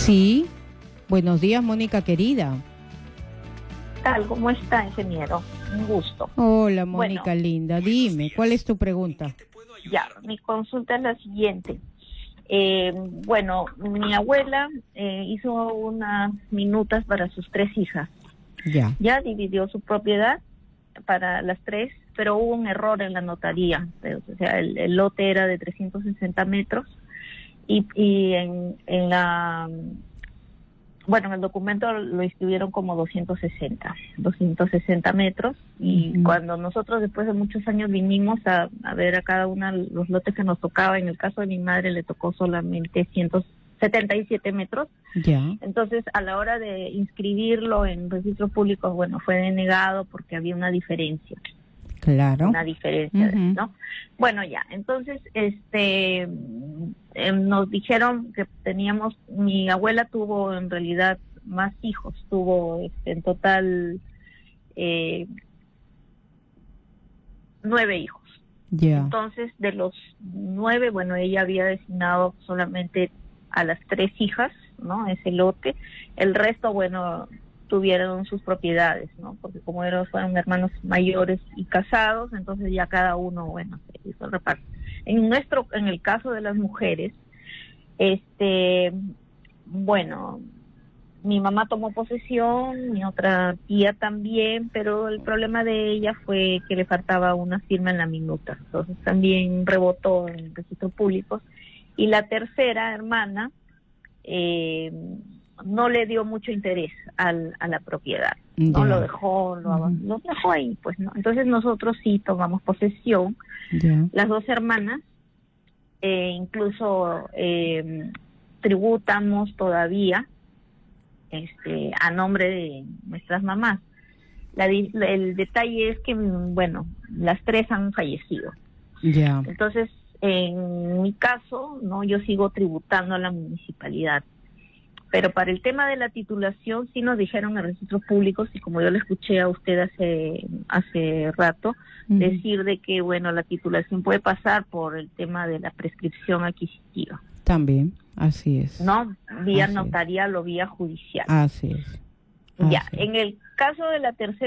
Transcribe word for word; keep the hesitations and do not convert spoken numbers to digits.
Sí, buenos días, Mónica querida. ¿Qué tal? ¿Cómo está, ingeniero? Un gusto. Hola, Mónica Bueno, linda. Dime, ¿cuál es tu pregunta? ya, mi consulta es la siguiente. Eh, bueno, mi abuela eh, hizo unas minutas para sus tres hijas. Ya. Ya dividió su propiedad para las tres, pero hubo un error en la notaría. O sea, el, el lote era de trescientos sesenta metros y, y en, en la... Bueno, en el documento lo inscribieron como doscientos sesenta metros y Uh-huh. cuando nosotros después de muchos años vinimos a, a ver a cada uno los lotes que nos tocaba, en el caso de mi madre le tocó solamente ciento setenta y siete metros, Ya. entonces a la hora de inscribirlo en registros públicos, bueno, fue denegado porque había una diferencia. Claro. Una diferencia, Uh-huh. ¿no? Bueno, ya, entonces, este, eh, nos dijeron que teníamos, mi abuela tuvo en realidad más hijos, tuvo este, en total eh, nueve hijos. Ya. Entonces, de los nueve, bueno, ella había designado solamente a las tres hijas, ¿no? Ese lote. El resto, bueno, tuvieron sus propiedades, ¿no? Porque como eran, fueron hermanos mayores y casados, entonces ya cada uno, bueno, se hizo el reparto. En nuestro, en el caso de las mujeres, este, bueno, mi mamá tomó posesión, mi otra tía también, pero el problema de ella fue que le faltaba una firma en la minuta, entonces también rebotó en registros públicos. Y la tercera hermana eh, no le dio mucho interés al, a la propiedad, no Ya. lo dejó, lo, Uh-huh. lo dejó ahí, pues, ¿no? Entonces nosotros sí tomamos posesión, Ya. las dos hermanas, eh, incluso eh, tributamos todavía este, a nombre de nuestras mamás. La, el detalle es que, bueno, las tres han fallecido. Ya. Entonces, en mi caso, no, yo sigo tributando a la municipalidad. Pero para el tema de la titulación, sí nos dijeron en registros públicos, y como yo le escuché a usted hace hace rato, Uh-huh. decir de que, bueno, la titulación puede pasar por el tema de la prescripción adquisitiva. También, así es. ¿No? Vía Así es. notarial o vía judicial. Así es. Ya, Así es. en el caso de la tercera